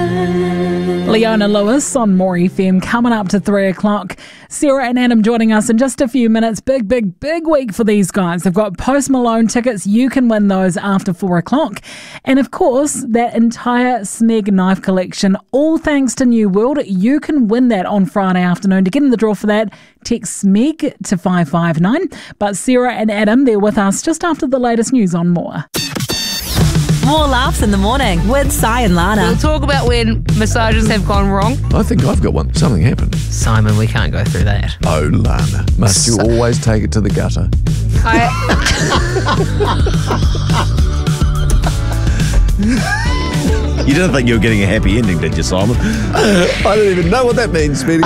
Leona Lewis on More FM coming up to 3 o'clock. Sarah and Adam joining us in just a few minutes. Big week for these guys. They've got Post Malone tickets. You can win those after 4 o'clock. And of course, that entire Smeg knife collection, all thanks to New World. You can win that on Friday afternoon. To get in the draw for that, text Smeg to 559. But Sarah and Adam, they're with us just after the latest news on More. More laughs in the morning with Si and Lana. We'll talk about when massages have gone wrong. I think I've got one. Something happened. Simon, we can't go through that. Oh, Lana. Must you always take it to the gutter? You didn't think you were getting a happy ending, did you, Simon? I don't even know what that means, Speedy.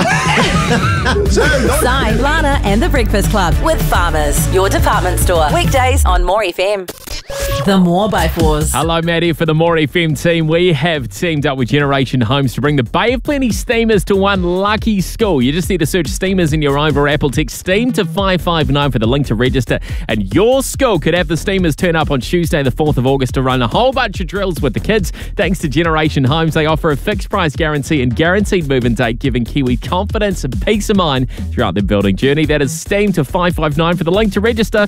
Si, Lana and the Breakfast Club with Farmers, your department store. Weekdays on More FM. The More by Fours. Hello, Matt here for the More FM team. We have teamed up with Generation Homes to bring the Bay of Plenty Steamers to one lucky school. You just need to search Steamers in your over Apple. Text STEAM to 559 for the link to register. And your school could have the Steamers turn up on Tuesday, the 4th of August to run a whole bunch of drills with the kids. Thanks to Generation Homes, they offer a fixed price guarantee and guaranteed move-in date, giving Kiwi confidence and peace of mind throughout their building journey. That is STEAM to 559 for the link to register.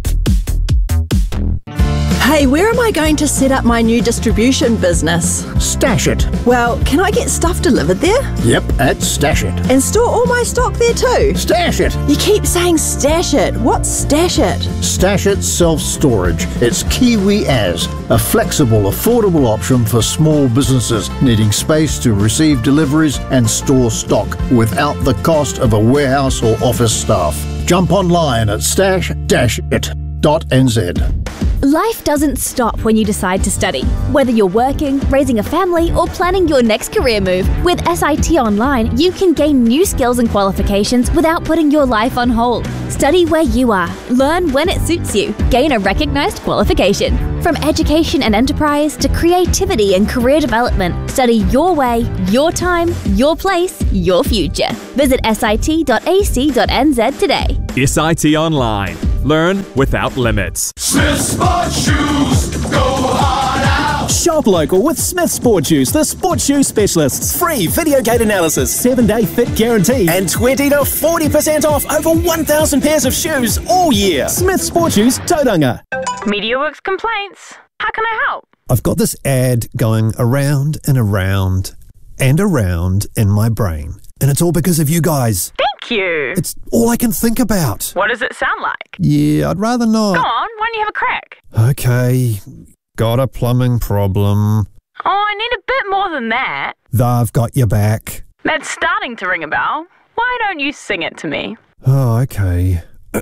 Hey, where am I going to set up my new distribution business? Stash It. Well, can I get stuff delivered there? Yep, at Stash It. And store all my stock there too? Stash It. You keep saying Stash It. What's Stash It? Stash It Self-Storage. It's Kiwi As, a flexible, affordable option for small businesses needing space to receive deliveries and store stock without the cost of a warehouse or office staff. Jump online at stash-it.nz. Life doesn't stop when you decide to study. Whether you're working, raising a family, or planning your next career move, with SIT Online, you can gain new skills and qualifications without putting your life on hold. Study where you are. Learn when it suits you. Gain a recognised qualification. From education and enterprise to creativity and career development, study your way, your time, your place, your future. Visit sit.ac.nz today. SIT Online. Learn without limits. Smith Sport Shoes, go hard out. Shop local with Smith Sport Shoes, the sports shoe specialists. Free video gate analysis, 7-day fit guarantee, and 20 to 40% off over 1,000 pairs of shoes all year. Smith Sport Shoes, Tauranga. MediaWorks complaints. How can I help? I've got this ad going around and around and around in my brain. And it's all because of you guys. Thank you. It's all I can think about. What does it sound like? Yeah, I'd rather not. Go on, why don't you have a crack? Okay, got a plumbing problem. Oh, I need a bit more than that. I've got your back. That's starting to ring a bell. Why don't you sing it to me? Oh, okay.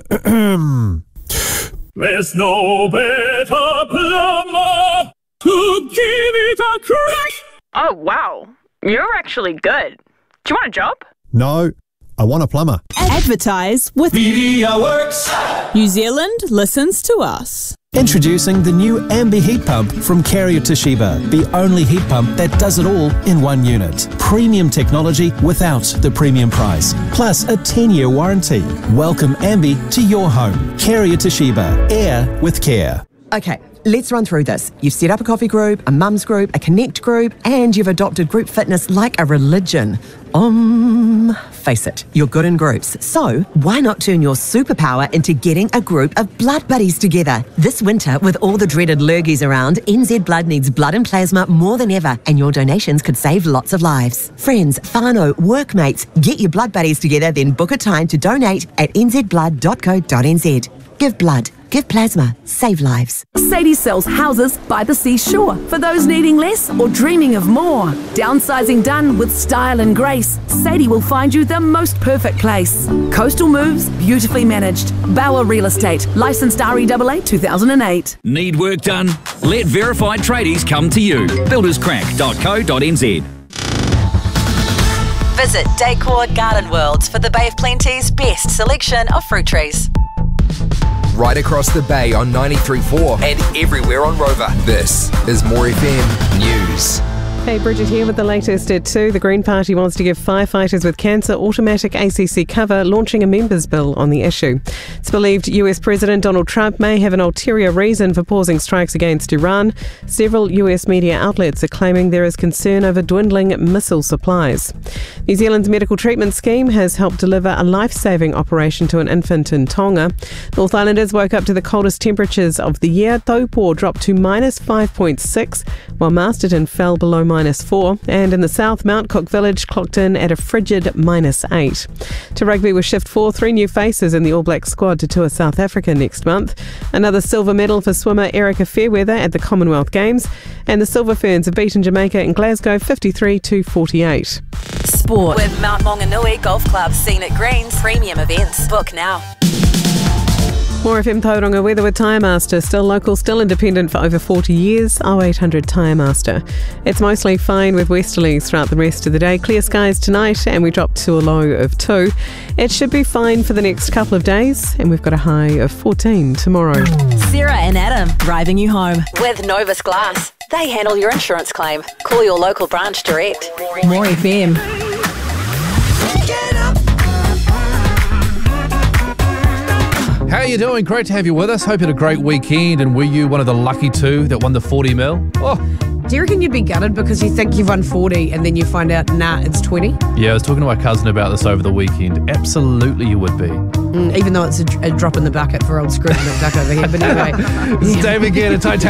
There's no better plumber to give it a crack. Oh, wow. You're actually good. Do you want a job? No, I want a plumber. Advertise with MediaWorks. New Zealand listens to us. Introducing the new Ambi heat pump from Carrier Toshiba, the only heat pump that does it all in one unit. Premium technology without the premium price, plus a 10-year warranty. Welcome Ambi to your home. Carrier Toshiba, air with care. Okay, let's run through this. You've set up a coffee group, a mums group, a connect group, and you've adopted group fitness like a religion. Face it, you're good in groups. So why not turn your superpower into getting a group of blood buddies together? This winter, with all the dreaded lurgies around, NZ Blood needs blood and plasma more than ever, and your donations could save lots of lives. Friends, whānau, workmates, get your blood buddies together, then book a time to donate at nzblood.co.nz. Give blood. Give plasma. Save lives. Sadie sells houses by the seashore for those needing less or dreaming of more. Downsizing done with style and grace, Sadie will find you the most perfect place. Coastal moves, beautifully managed. Bauer Real Estate, licensed REAA 2008. Need work done? Let verified tradies come to you. builderscrack.co.nz. Visit Decor Garden Worlds for the Bay of Plenty's best selection of fruit trees. Right across the bay on 93.4 and everywhere on Rover. This is More FM News. Hey, Bridget here with the latest at 2. The Green Party wants to give firefighters with cancer automatic ACC cover, launching a members' bill on the issue. It's believed US President Donald Trump may have an ulterior reason for pausing strikes against Iran. Several US media outlets are claiming there is concern over dwindling missile supplies. New Zealand's medical treatment scheme has helped deliver a life-saving operation to an infant in Tonga. North Islanders woke up to the coldest temperatures of the year. Taupo dropped to minus 5.6, while Masterton fell below -4, and in the south, Mount Cook Village clocked in at a frigid -8. To rugby, we shift 3 new faces in the All Black squad to tour South Africa next month. Another silver medal for swimmer Erica Fairweather at the Commonwealth Games, and the Silver Ferns have beaten Jamaica in Glasgow 53-48. Sport with Mount Maunganui Golf Club, Scenic Greens, premium events. Book now. More FM Tauranga weather with Tyre Master. Still local, still independent for over 40 years. 0800 Tyre Master. It's mostly fine with westerlies throughout the rest of the day. Clear skies tonight, and we drop to a low of 2. It should be fine for the next couple of days, and we've got a high of 14 tomorrow. Sarah and Adam driving you home with Novus Glass. They handle your insurance claim. Call your local branch direct. More FM. How are you doing? Great to have you with us. Hope you had a great weekend. And were you one of the lucky 2 that won the 40 mil? Oh, do you reckon you'd be gutted because you think you've won 40 and then you find out, nah, it's 20? yeah, I was talking to my cousin about this over the weekend. Absolutely you would be. Even though it's a drop in the bucket for old Scrooge McDuck over here. But anyway. This is Dave again.